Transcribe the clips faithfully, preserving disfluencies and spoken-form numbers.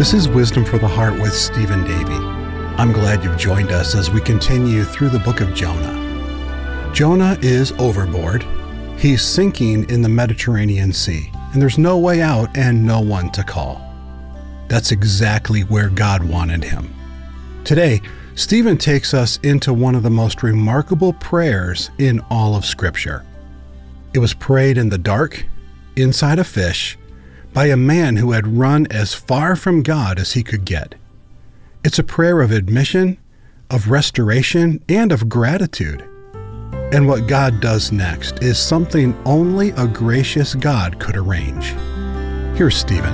This is Wisdom for the Heart with Stephen Davey. I'm glad you've joined us as we continue through the book of Jonah. Jonah is overboard. He's sinking in the Mediterranean Sea, and there's no way out and no one to call. That's exactly where God wanted him. Today, Stephen takes us into one of the most remarkable prayers in all of Scripture. It was prayed in the dark, inside a fish, by a man who had run as far from God as he could get. It's a prayer of admission, of restoration, and of gratitude. And what God does next is something only a gracious God could arrange. Here's Stephen.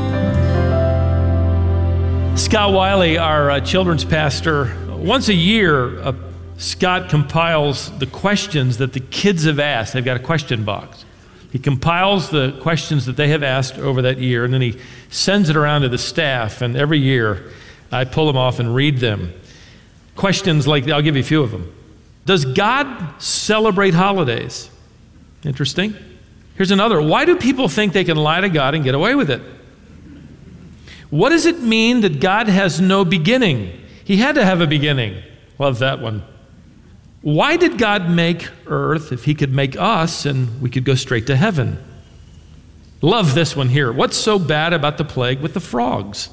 Scott Wiley, our uh, children's pastor, once a year, uh, Scott compiles the questions that the kids have asked. They've got a question box. He compiles the questions that they have asked over that year, and then he sends it around to the staff, and every year I pull them off and read them. Questions like, I'll give you a few of them. Does God celebrate holidays? Interesting. Here's another. Why do people think they can lie to God and get away with it? What does it mean that God has no beginning? He had to have a beginning. Love that one. Why did God make earth if he could make us and we could go straight to heaven? Love this one here. What's so bad about the plague with the frogs?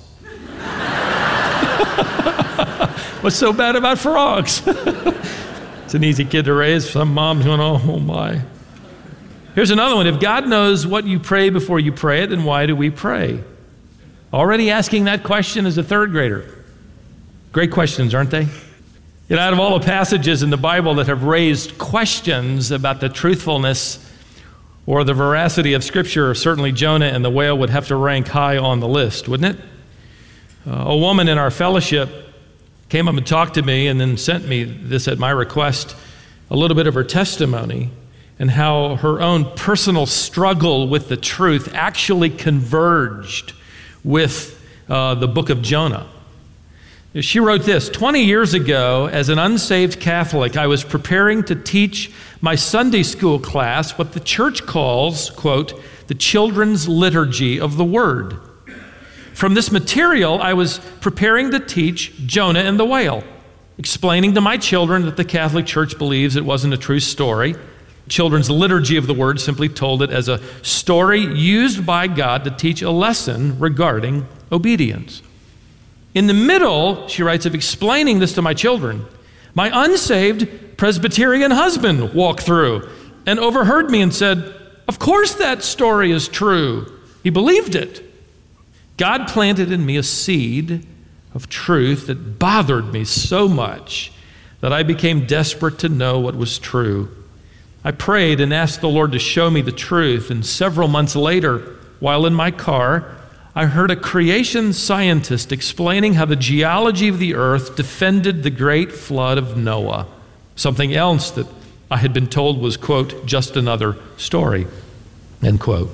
What's so bad about frogs? It's an easy kid to raise. Some moms going, oh my. Here's another one. If God knows what you pray before you pray it, then why do we pray? Already asking that question as a third grader. Great questions, aren't they? You know, out of all the passages in the Bible that have raised questions about the truthfulness or the veracity of Scripture, certainly Jonah and the whale would have to rank high on the list, wouldn't it? Uh, a woman in our fellowship came up and talked to me and then sent me this at my request, a little bit of her testimony and how her own personal struggle with the truth actually converged with uh, the book of Jonah. She wrote this, twenty years ago, as an unsaved Catholic, I was preparing to teach my Sunday school class what the church calls, quote, the children's liturgy of the word. From this material, I was preparing to teach Jonah and the whale, explaining to my children that the Catholic Church believes it wasn't a true story. Children's liturgy of the word simply told it as a story used by God to teach a lesson regarding obedience. In the middle, she writes, of explaining this to my children, my unsaved Presbyterian husband walked through and overheard me and said, of course that story is true. He believed it. God planted in me a seed of truth that bothered me so much that I became desperate to know what was true. I prayed and asked the Lord to show me the truth, and several months later, while in my car, I heard a creation scientist explaining how the geology of the earth defended the great flood of Noah, something else that I had been told was, quote, just another story, end quote.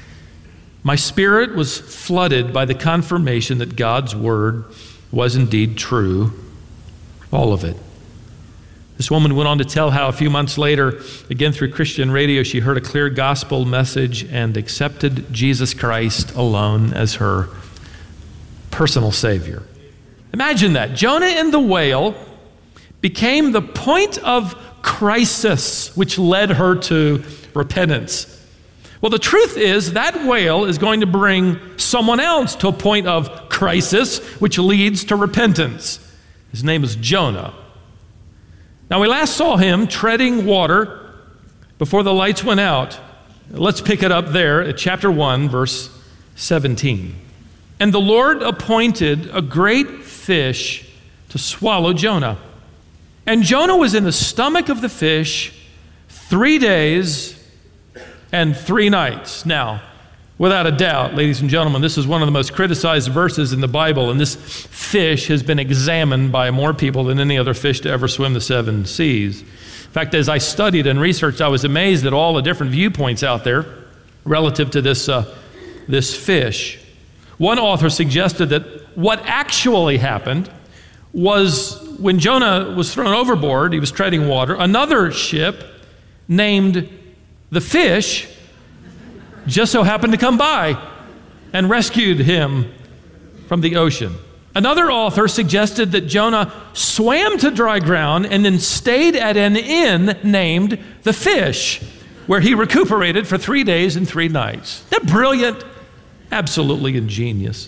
My spirit was flooded by the confirmation that God's word was indeed true, all of it. This woman went on to tell how a few months later, again through Christian radio, she heard a clear gospel message and accepted Jesus Christ alone as her personal Savior. Imagine that. Jonah and the whale became the point of crisis, which led her to repentance. Well, the truth is that whale is going to bring someone else to a point of crisis, which leads to repentance. His name is Jonah. Now, we last saw him treading water before the lights went out. Let's pick it up there at chapter one, verse seventeen. And the Lord appointed a great fish to swallow Jonah. And Jonah was in the stomach of the fish three days and three nights. Now, without a doubt, ladies and gentlemen, this is one of the most criticized verses in the Bible, and this fish has been examined by more people than any other fish to ever swim the seven seas. In fact, as I studied and researched, I was amazed at all the different viewpoints out there relative to this, uh, this fish. One author suggested that what actually happened was when Jonah was thrown overboard, he was treading water, another ship named the fish just so happened to come by and rescued him from the ocean. Another author suggested that Jonah swam to dry ground and then stayed at an inn named The Fish, where he recuperated for three days and three nights. Isn't that brilliant? Absolutely ingenious.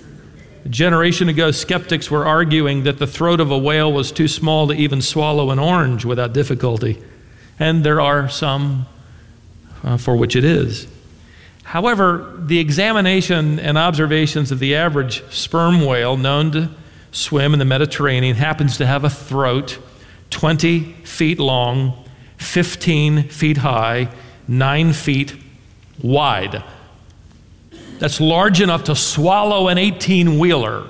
A generation ago, skeptics were arguing that the throat of a whale was too small to even swallow an orange without difficulty. And there are some uh, for which it is. However, the examination and observations of the average sperm whale known to swim in the Mediterranean happens to have a throat twenty feet long, fifteen feet high, nine feet wide. That's large enough to swallow an eighteen-wheeler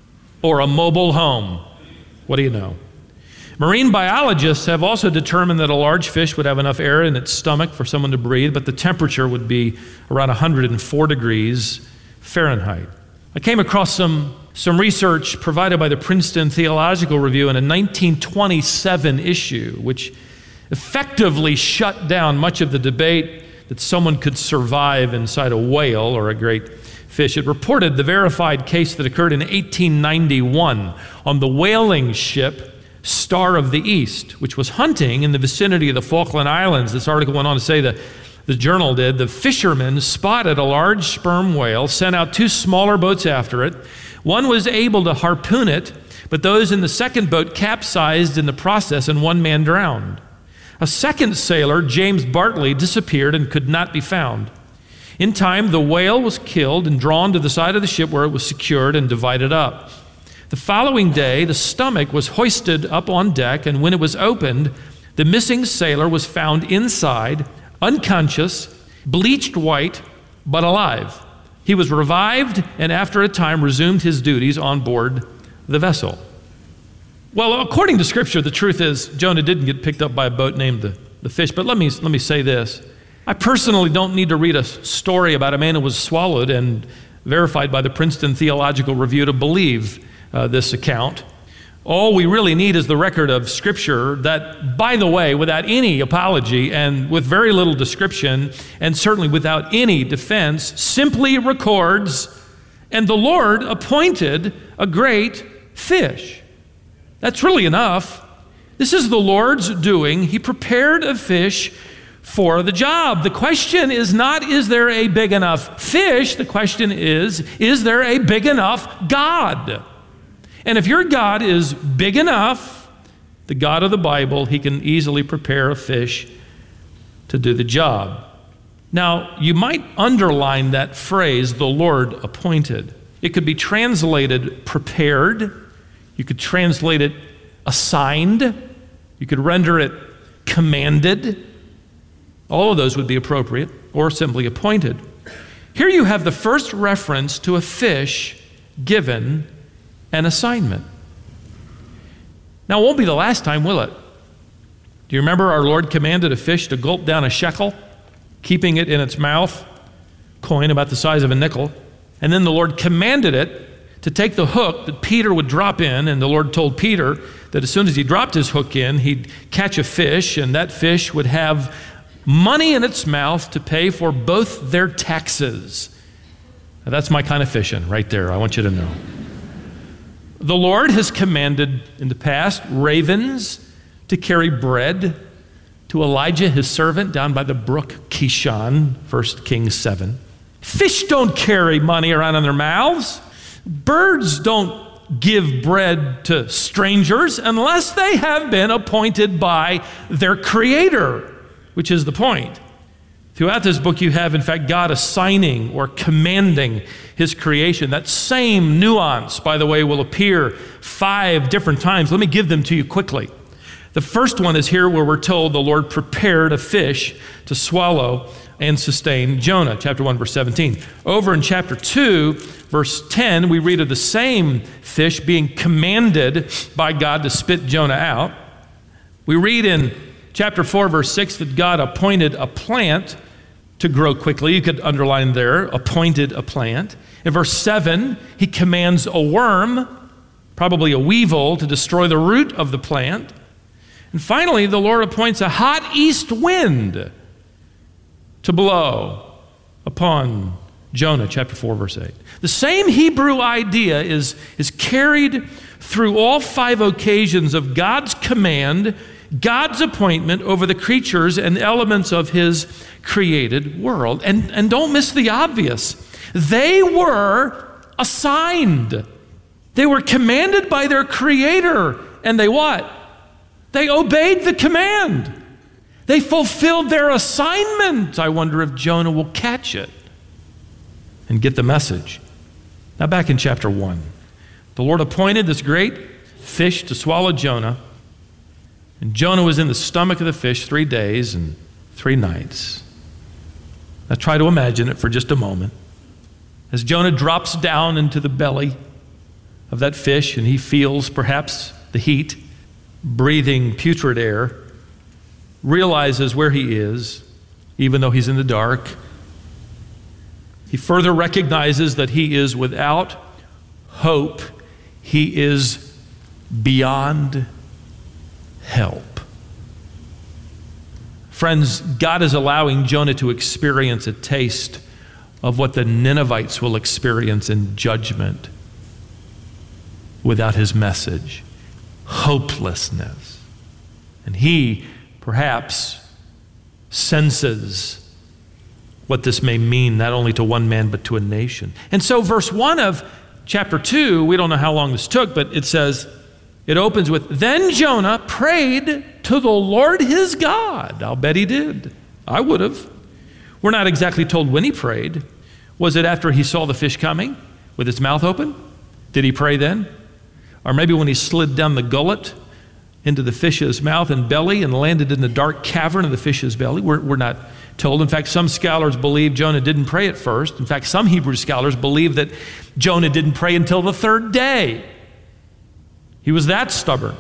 or a mobile home. What do you know? Marine biologists have also determined that a large fish would have enough air in its stomach for someone to breathe, but the temperature would be around one hundred four degrees Fahrenheit. I came across some, some research provided by the Princeton Theological Review in a nineteen twenty-seven issue, which effectively shut down much of the debate that someone could survive inside a whale or a great fish. It reported the verified case that occurred in eighteen ninety-one on the whaling ship Star of the East, which was hunting in the vicinity of the Falkland Islands. This article went on to say that the journal did, the fishermen spotted a large sperm whale, sent out two smaller boats after it. One was able to harpoon it, but those in the second boat capsized in the process and one man drowned. A second sailor, James Bartley, disappeared and could not be found. In time, the whale was killed and drawn to the side of the ship where it was secured and divided up. The following day, the stomach was hoisted up on deck, and when it was opened, the missing sailor was found inside, unconscious, bleached white, but alive. He was revived and after a time resumed his duties on board the vessel. Well, according to Scripture, the truth is Jonah didn't get picked up by a boat named the, the Fish, but let me, let me say this. I personally don't need to read a story about a man who was swallowed and verified by the Princeton Theological Review to believe Uh, this account. All we really need is the record of Scripture that, by the way, without any apology and with very little description, and certainly without any defense, simply records, and the Lord appointed a great fish. That's really enough. This is the Lord's doing. He prepared a fish for the job. The question is not, is there a big enough fish? The question is, is there a big enough God? And if your God is big enough, the God of the Bible, he can easily prepare a fish to do the job. Now, you might underline that phrase, the Lord appointed. It could be translated prepared. You could translate it assigned. You could render it commanded. All of those would be appropriate, or simply appointed. Here you have the first reference to a fish given an assignment. Now, it won't be the last time, will it? Do you remember our Lord commanded a fish to gulp down a shekel, keeping it in its mouth, coin about the size of a nickel, and then the Lord commanded it to take the hook that Peter would drop in, and the Lord told Peter that as soon as he dropped his hook in, he'd catch a fish, and that fish would have money in its mouth to pay for both their taxes. Now, that's my kind of fishing right there, I want you to know. The Lord has commanded in the past ravens to carry bread to Elijah, his servant, down by the brook Kishon, First Kings seven. Fish don't carry money around in their mouths. Birds don't give bread to strangers unless they have been appointed by their Creator, which is the point. Throughout this book, you have, in fact, God assigning or commanding his creation. That same nuance, by the way, will appear five different times. Let me give them to you quickly. The first one is here where we're told the Lord prepared a fish to swallow and sustain Jonah, chapter one, verse seventeen. Over in chapter two, verse ten, we read of the same fish being commanded by God to spit Jonah out. We read in chapter four, verse six, that God appointed a plant to grow quickly. You could underline there, appointed a plant. In verse seven, he commands a worm, probably a weevil, to destroy the root of the plant. And finally, the Lord appoints a hot east wind to blow upon Jonah chapter four, verse eight. The same Hebrew idea is, is carried through all five occasions of God's command, God's appointment over the creatures and elements of his created world. And, and don't miss the obvious. They were assigned. They were commanded by their Creator. And they what? They obeyed the command. They fulfilled their assignment. I wonder if Jonah will catch it and get the message. Now back in chapter one, the Lord appointed this great fish to swallow Jonah. And Jonah was in the stomach of the fish three days and three nights. Now try to imagine it for just a moment. As Jonah drops down into the belly of that fish and he feels perhaps the heat, breathing putrid air, realizes where he is, even though he's in the dark. He further recognizes that he is without hope. He is beyond help. Friends, God is allowing Jonah to experience a taste of what the Ninevites will experience in judgment without his message. Hopelessness. And he perhaps senses what this may mean, not only to one man, but to a nation. And so verse one of chapter two, we don't know how long this took, but it says, it opens with, then Jonah prayed to the Lord his God. I'll bet he did. I would have. We're not exactly told when he prayed. Was it after he saw the fish coming with its mouth open? Did he pray then? Or maybe when he slid down the gullet into the fish's mouth and belly and landed in the dark cavern of the fish's belly? We're, we're not told. In fact, some scholars believe Jonah didn't pray at first. In fact, some Hebrew scholars believe that Jonah didn't pray until the third day. He was that stubborn.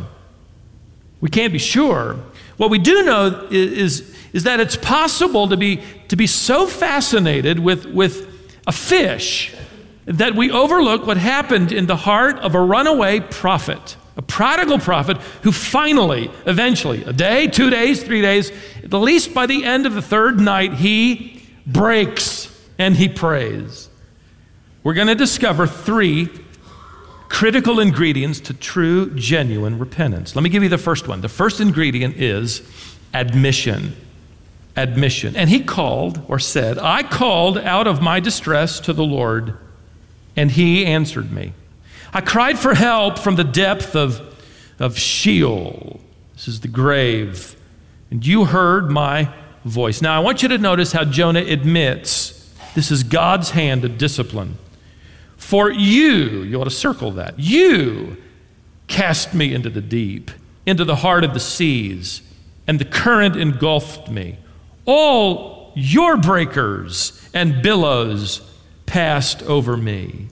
We can't be sure. What we do know is, is, is that it's possible to be, to be so fascinated with, with a fish that we overlook what happened in the heart of a runaway prophet, a prodigal prophet who finally, eventually, a day, two days, three days, at the least by the end of the third night, he breaks and he prays. We're going to discover three critical ingredients to true, genuine repentance. Let me give you the first one. The first ingredient is admission. Admission. And he called, or said, I called out of my distress to the Lord, and he answered me. I cried for help from the depth of, of Sheol. This is the grave. And you heard my voice. Now, I want you to notice how Jonah admits this is God's hand of discipline. For you, you ought to circle that, you cast me into the deep, into the heart of the seas, and the current engulfed me. All your breakers and billows passed over me.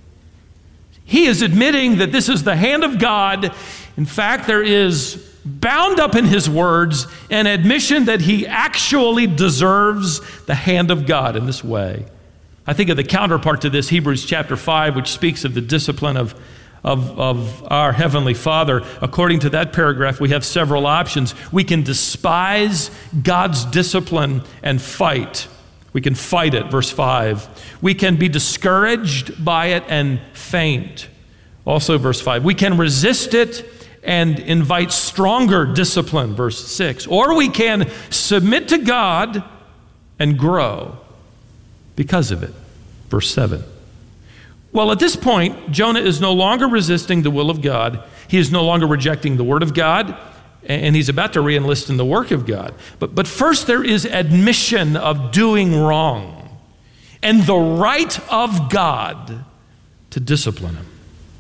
He is admitting that this is the hand of God. In fact, there is bound up in his words an admission that he actually deserves the hand of God in this way. I think of the counterpart to this, Hebrews chapter five, which speaks of the discipline of, of, of our Heavenly Father. According to that paragraph, we have several options. We can despise God's discipline and fight. We can fight it, verse five. We can be discouraged by it and faint. Also, verse five. We can resist it and invite stronger discipline, verse six. Or we can submit to God and grow because of it, verse seven. Well, at this point, Jonah is no longer resisting the will of God. He is no longer rejecting the word of God, and he's about to re-enlist in the work of God. But, but first, there is admission of doing wrong and the right of God to discipline him.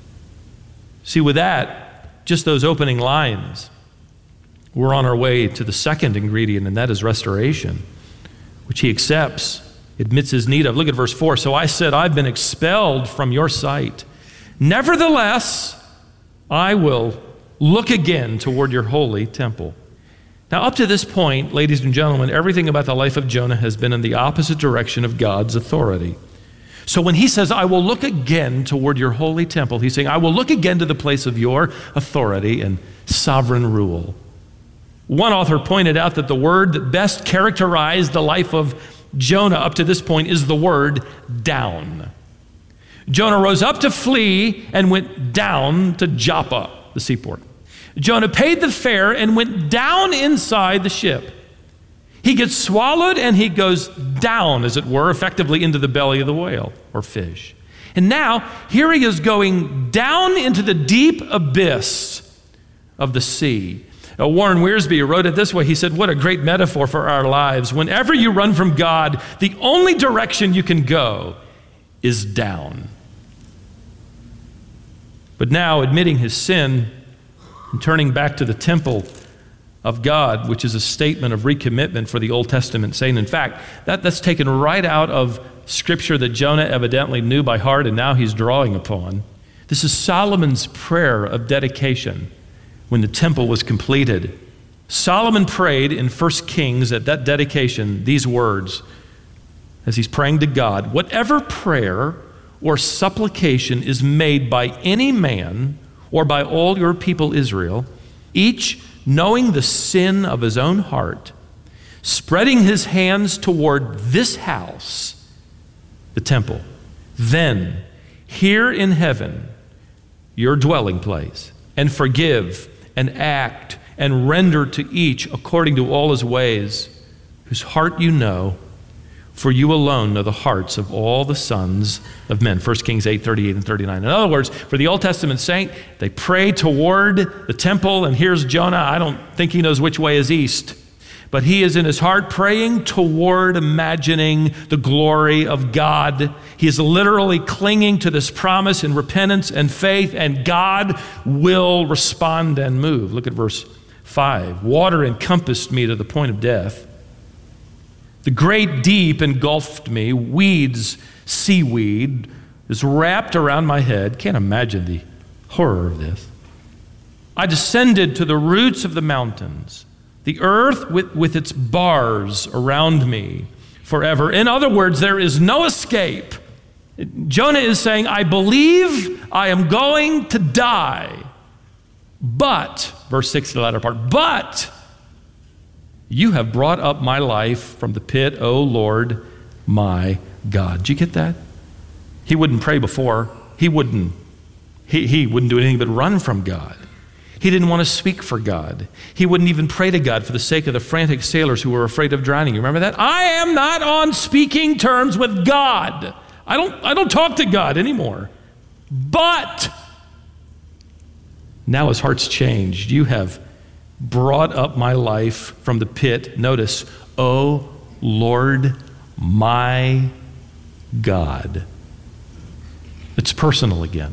See, with that, just those opening lines, we're on our way to the second ingredient, and that is restoration, which he accepts, admits his need of. Look at verse four. So I said, I've been expelled from your sight. Nevertheless, I will look again toward your holy temple. Now, up to this point, ladies and gentlemen, everything about the life of Jonah has been in the opposite direction of God's authority. So when he says, I will look again toward your holy temple, he's saying, I will look again to the place of your authority and sovereign rule. One author pointed out that the word that best characterized the life of Jonah up to this point is the word down. Jonah rose up to flee and went down to Joppa, the seaport. Jonah paid the fare and went down inside the ship. He gets swallowed and he goes down, as it were, effectively into the belly of the whale or fish. And now, here he is going down into the deep abyss of the sea. Uh, Warren Wiersbe wrote it this way. He said, what a great metaphor for our lives. Whenever you run from God, the only direction you can go is down. But now, admitting his sin and turning back to the temple of God, which is a statement of recommitment for the Old Testament saint. In fact, that, that's taken right out of Scripture that Jonah evidently knew by heart and now he's drawing upon. This is Solomon's prayer of dedication when the temple was completed. Solomon prayed in First Kings at that dedication these words as he's praying to God, whatever prayer or supplication is made by any man or by all your people Israel, each knowing the sin of his own heart, spreading his hands toward this house, the temple, then here in heaven, your dwelling place, and forgive and act and render to each according to all his ways, whose heart you know, for you alone know the hearts of all the sons of men. First Kings eight, thirty-eight and thirty-nine. In other words, for the Old Testament saint, they pray toward the temple, and here's Jonah. I don't think he knows which way is east, but he is in his heart praying toward imagining the glory of God. He is literally clinging to this promise in repentance and faith, and God will respond and move. Look at verse five. Water encompassed me to the point of death. The great deep engulfed me. Weeds, seaweed, is wrapped around my head. Can't imagine the horror of this. I descended to the roots of the mountains. The earth with, with its bars around me forever. In other words, there is no escape. Jonah is saying, I believe I am going to die. But, verse six, the latter part, but you have brought up my life from the pit, O Lord, my God. Did you get that? He wouldn't pray before. He wouldn't, he, he wouldn't do anything but run from God. He didn't want to speak for God. He wouldn't even pray to God for the sake of the frantic sailors who were afraid of drowning. You remember that? I am not on speaking terms with God. I don't, I don't talk to God anymore. But now his heart's changed. You have brought up my life from the pit. Notice, O Lord, my God. It's personal again.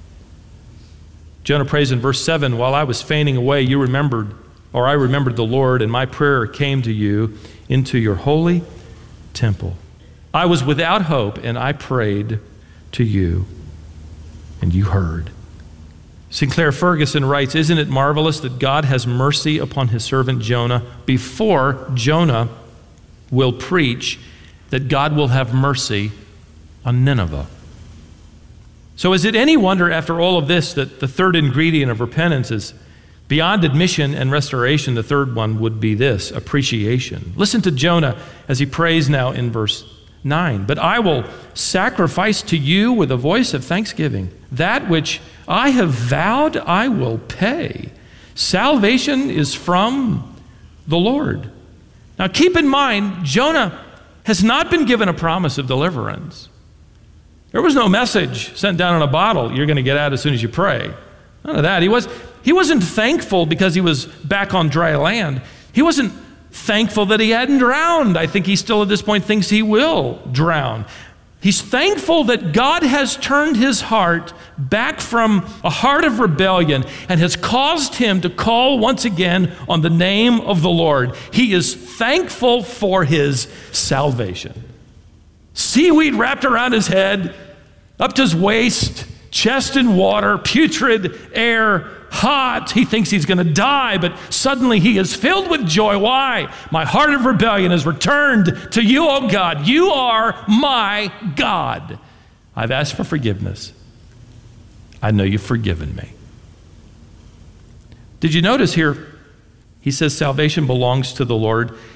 Jonah prays in verse seven, while I was fainting away, you remembered, or I remembered the Lord, and my prayer came to you into your holy temple. I was without hope, and I prayed to you, and you heard. Sinclair Ferguson writes, isn't it marvelous that God has mercy upon his servant Jonah before Jonah will preach that God will have mercy on Nineveh? So is it any wonder after all of this that the third ingredient of repentance is beyond admission and restoration? The third one would be this, appreciation. Listen to Jonah as he prays now in verse nine. But I will sacrifice to you with a voice of thanksgiving. That which I have vowed I will pay. Salvation is from the Lord. Now keep in mind, Jonah has not been given a promise of deliverance. There was no message sent down in a bottle, you're going to get out as soon as you pray. None of that. He, was, he wasn't thankful because he was back on dry land. He wasn't thankful that he hadn't drowned. I think he still at this point thinks he will drown. He's thankful that God has turned his heart back from a heart of rebellion and has caused him to call once again on the name of the Lord. He is thankful for his salvation. Seaweed wrapped around his head, up to his waist, chest in water, putrid air, hot. He thinks he's going to die, but suddenly he is filled with joy. Why? My heart of rebellion has returned to you, O God. You are my God. I've asked for forgiveness. I know you've forgiven me. Did you notice here, he says salvation belongs to the Lord.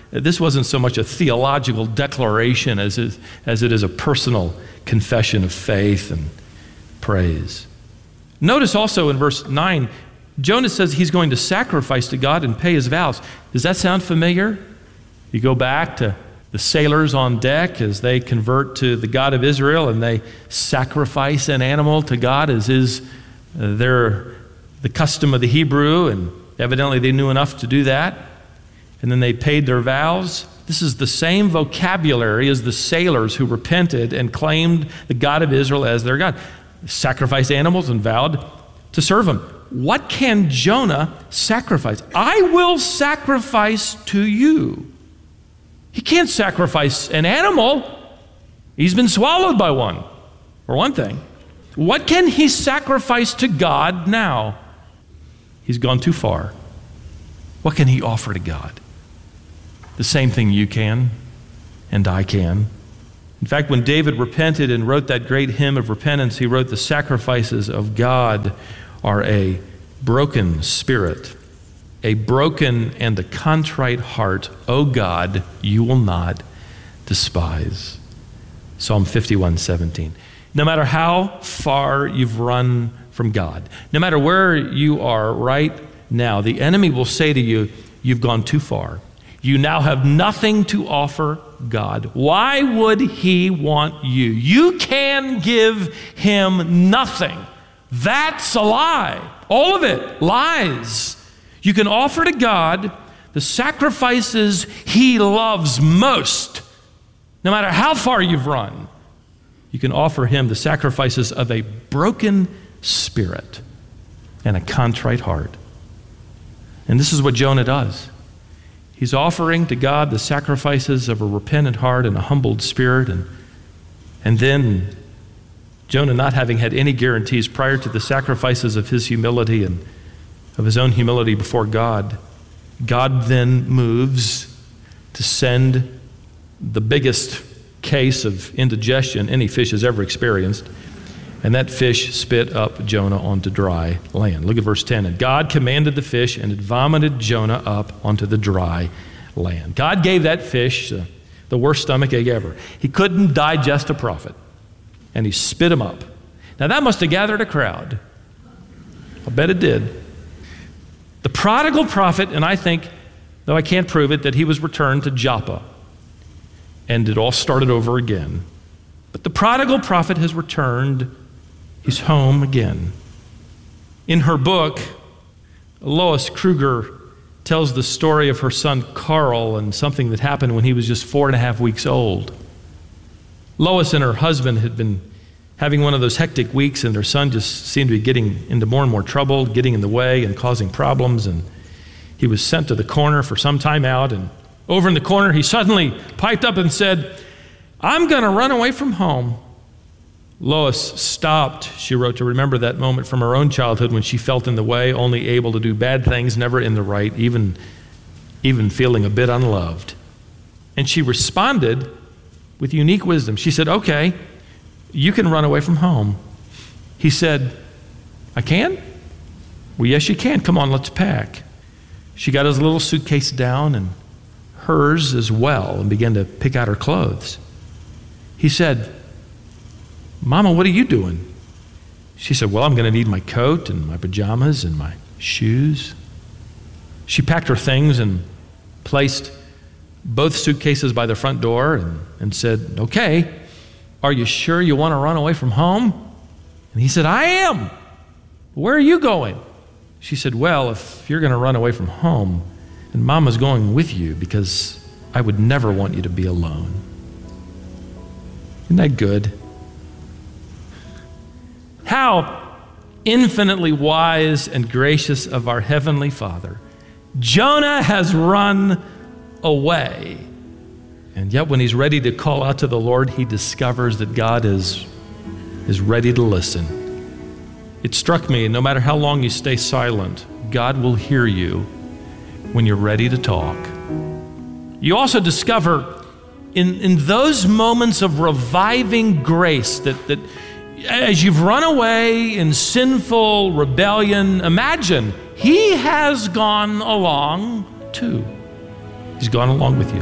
This wasn't so much a theological declaration as it, as it is a personal confession of faith and praise. Notice also in verse nine, Jonah says he's going to sacrifice to God and pay his vows. Does that sound familiar? You go back to the sailors on deck as they convert to the God of Israel and they sacrifice an animal to God as is uh, their, the custom of the Hebrew, and evidently they knew enough to do that. And then they paid their vows. This is the same vocabulary as the sailors who repented and claimed the God of Israel as their God. Sacrificed animals and vowed to serve him. What can Jonah sacrifice? I will sacrifice to you. He can't sacrifice an animal. He's been swallowed by one, for one thing. What can he sacrifice to God now? He's gone too far. What can he offer to God? The same thing you can and I can. In fact, when David repented and wrote that great hymn of repentance, he wrote, the sacrifices of God are a broken spirit, a broken and a contrite heart, O God, you will not despise. Psalm fifty-one seventeen. No matter how far you've run from God, no matter where you are right now, the enemy will say to you, you've gone too far. You now have nothing to offer God. Why would he want you? You can give him nothing. That's a lie. All of it, lies. You can offer to God the sacrifices he loves most. No matter how far you've run, you can offer him the sacrifices of a broken spirit and a contrite heart. And this is what Jonah does. He's offering to God the sacrifices of a repentant heart and a humbled spirit. And, and then Jonah, not having had any guarantees prior to the sacrifices of his humility and of his own humility before God, God then moves to send the biggest case of indigestion any fish has ever experienced. And that fish spit up Jonah onto dry land. Look at verse ten. And God commanded the fish, and it vomited Jonah up onto the dry land. God gave that fish uh, the worst stomach ache ever. He couldn't digest a prophet, and he spit him up. Now that must have gathered a crowd. I'll bet it did. The prodigal prophet, and I think, though I can't prove it, that he was returned to Joppa, and it all started over again. But the prodigal prophet has returned. He's home again. In her book, Lois Kruger tells the story of her son Carl and something that happened when he was just four and a half weeks old. Lois and her husband had been having one of those hectic weeks, and their son just seemed to be getting into more and more trouble, getting in the way and causing problems. And he was sent to the corner for some time out, and over in the corner he suddenly piped up and said, I'm going to run away from home. Lois stopped, she wrote, to remember that moment from her own childhood when she felt in the way, only able to do bad things, never in the right, even, even feeling a bit unloved. And she responded with unique wisdom. She said, okay, you can run away from home. He said, I can? Well, yes, you can. Come on, let's pack. She got his little suitcase down and hers as well and began to pick out her clothes. He said, Mama, what are you doing? She said, well, I'm going to need my coat and my pajamas and my shoes. She packed her things and placed both suitcases by the front door and, and said, okay, are you sure you want to run away from home? And he said, I am. Where are you going? She said, well, if you're going to run away from home, then Mama's going with you because I would never want you to be alone. Isn't that good? How infinitely wise and gracious of our Heavenly Father. Jonah has run away. And yet when he's ready to call out to the Lord, he discovers that God is, is ready to listen. It struck me, no matter how long you stay silent, God will hear you when you're ready to talk. You also discover in, in those moments of reviving grace that, that as you've run away in sinful rebellion, imagine he has gone along too. He's gone along with you.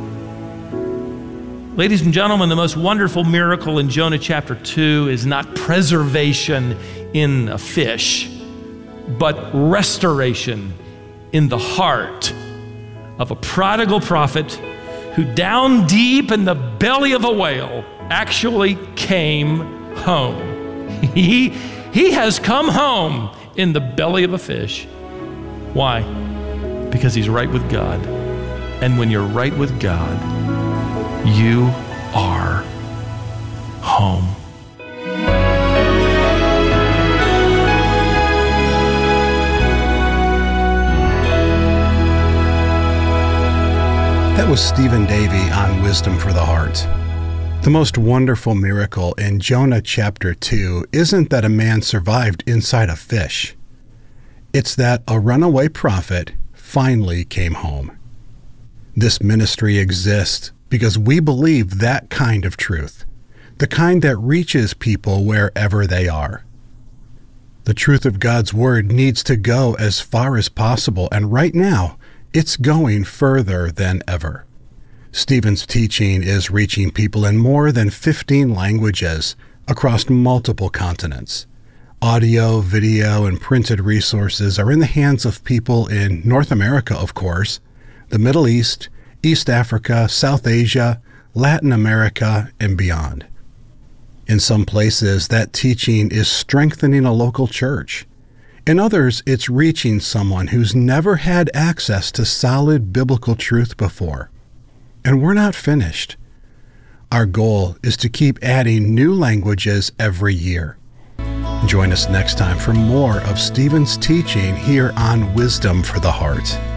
Ladies and gentlemen, the most wonderful miracle in Jonah chapter two is not preservation in a fish, but restoration in the heart of a prodigal prophet who down deep in the belly of a whale actually came home. He, he has come home in the belly of a fish. Why? Because he's right with God. And when you're right with God, you are home. That was Stephen Davey on Wisdom for the Heart. The most wonderful miracle in Jonah chapter two isn't that a man survived inside a fish. It's that a runaway prophet finally came home. This ministry exists because we believe that kind of truth, the kind that reaches people wherever they are. The truth of God's Word needs to go as far as possible, and right now, it's going further than ever. Stephen's teaching is reaching people in more than fifteen languages across multiple continents. Audio, video, and printed resources are in the hands of people in North America, of course, the Middle East, East Africa, South Asia, Latin America, and beyond. In some places, that teaching is strengthening a local church. In others, it's reaching someone who's never had access to solid biblical truth before. And we're not finished. Our goal is to keep adding new languages every year. Join us next time for more of Stephen's teaching here on Wisdom for the Heart.